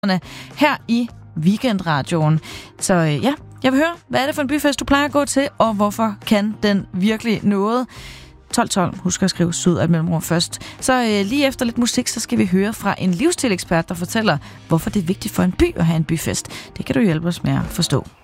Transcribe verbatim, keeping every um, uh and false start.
her i Weekendradioen. Så øh, ja, jeg vil høre, hvad er det for en byfest, du plejer at gå til, og hvorfor kan den virkelig noget? tolv tolv, husk at skrive sød af et mellemrum først. Så øh, lige efter lidt musik, så skal vi høre fra en livsstilekspert, der fortæller, hvorfor det er vigtigt for en by at have en byfest. Det kan du hjælpe os med at forstå.